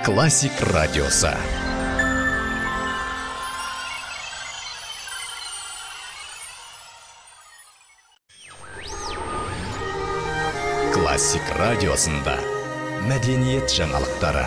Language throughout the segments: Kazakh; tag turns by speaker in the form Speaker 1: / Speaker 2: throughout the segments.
Speaker 1: Классик радиосы. Классик радиосында мәдениет жаңалықтары.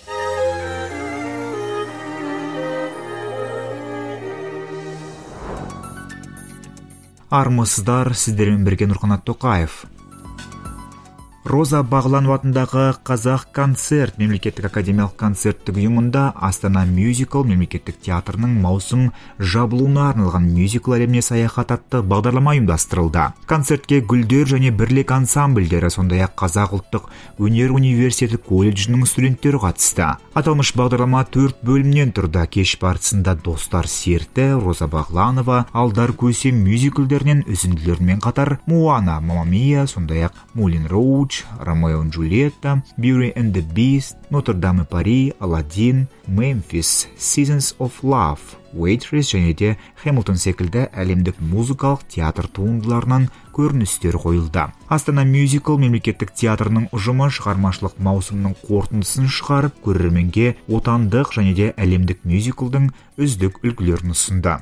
Speaker 2: Армысыздар, сіздермен бірге Нұрқанат Тоқаев. Роза Бағланова атындағы Қазақ концерт мемлекеттік академиялық концерттік ұйымында Астана мюзикл мемлекеттік театрының маусым жабылуына арналған мюзикл әлеміне саяхат атты бағдарлама ұйымдастырылды. Концертке Гүлдер және Бірлік ансамбльдері, сондай-ақ Қазақ ұлттық өнер университеті колледжінің студенттері қатысты. Аталмыш бағдарлама 4 бөлімнен тұрды. Кеш барысында Достар серті, Роза Бағланова, Алдар Көсем мюзиклдерінен үзінділермен қатар Моана, Мамма Мия, сондай-ақ Мулин Руж, Ромео и Джульетта, Beauty and the Beast, Нотр-Дам и Пари, Аладдин, Мемфис, Seasons of Love, Waitress және де Хэмилтон секілді әлемдік музыкалық театр туындыларынан көріністер қойылды. Астана мюзикл мемлекеттік театрының ұжымы шығармашылық маусымның қорытындысын шығарып, көрерменге отандық және де әлемдік мюзиклдің үздік үлгілерін ұсынды.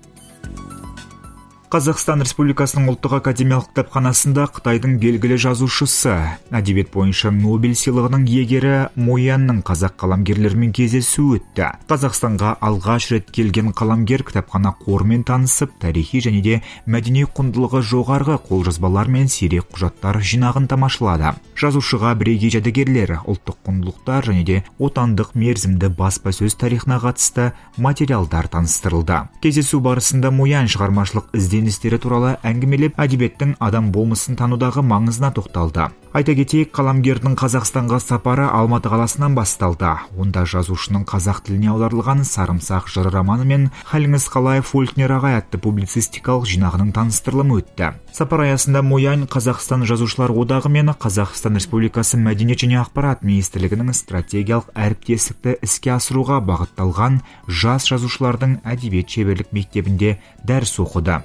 Speaker 2: Қазақстан Республикасының ұлттық академиялық кітапханасында Қытайдың белгілі жазушысы, әдебиет бойынша Нобель сыйлығының иегері Мо Янның қазақ қаламгерлерімен кездесу өтті. Қазақстанға алғаш рет келген қаламгер кітапхана қорымен танысып, тарихи және де мәдени құндылығы жоғарғы қолжазбалар мен сирек құжаттар жинағын тамашалады. Жазушыға бірегей жәдігерлер, ұлттық құндылықтар және де отандық мерзімді баспасөз тарихына қатысты материалдар таныстырылды. Кездесу барысында Мо Ян шығармашылық ізденістері туралы әңгімелеп, әдебиеттің адам болмысын танудағы маңызына тоқталды. Айта кетейік, қаламгердің Қазақстанға сапары Алматы қаласынан басталды. Онда жазушының қазақ тіліне аударылған Сарымсақ жыры романы мен Халіңіз қалай Фолкнер ағай атты публицистикалық жинағының таныстырылымы өтті. Сапар аясында Мо Ян Қазақстан жазушылар одағы мен Қазақстан Республикасы Мәдениет және ақпарат министрлігінің стратегиялық әріптестікті іске асыруға бағытталған жас жазушылардың әдебиет шеберлік мектебінде дәріс оқыды.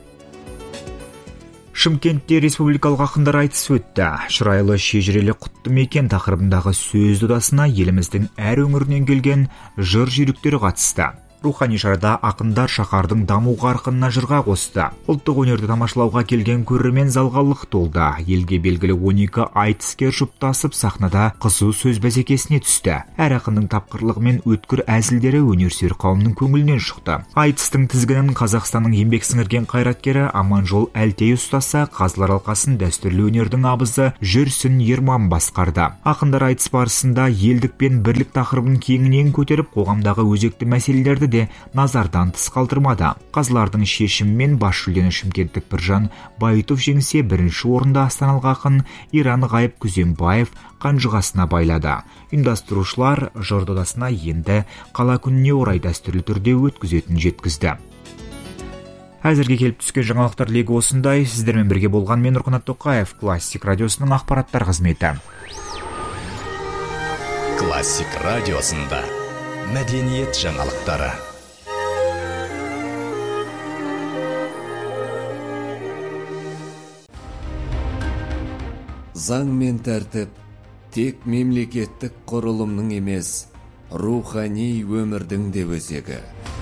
Speaker 2: Шымкентте республикалық ақындар айтысы өтті. Шырайлы шежірелі құтты мекен тақырыбындағы сөз додасына еліміздің әр өңірінен келген жыр жүйріктері қатысты. Рухани шарада ақындар шаһардың даму қарқынына жырға қосты. Ұлттық өнерді тамашалауға келген көрермен залға лық толды. Елге белгілі 12 айтыскер жұптасып сахнада қызу сөз бәсекесіне түсті. Әр ақынның тапқырлығы мен өткір әзілдері өнерсүйер қауымның көңілінен шықты. Айтыстың тізгінін Қазақстанның еңбек сіңірген қайраткері Аманжол Әлтей ұстаса, Қазылар алқасын дәстүрлі өнердің абызы Жүрсін Ерман басқарды. Ақындар айтыс барысында елдік пен бірлік тақырыбын кеңінен көтеріп, қоғамдағы өзекті мәселелерді де назардан тыс қалдырмады. Қазылардың шешімімен бас жүлдені шымкенттік Біржан Байтов жеңсе, бірінші орында астаналық ақын Иран Ғайып Күзембаев қанжығасына байлады. Ұйымдастырушылар жыр додасына енді қала күніне орай дәстүрлі түрде өткізетінін жеткізді. Әзірге келіп түскен жаңалықтар легі осындай. Сіздермен бірге болған мен Нұрқанат Тоқаев, Классик радиосының ақпараттар қызметі.
Speaker 1: Классик радиосында мәдениет жаңалықтары.
Speaker 3: Заң мен тәртіп тек мемлекеттік құрылымның емес, рухани өмірдің де өзегі.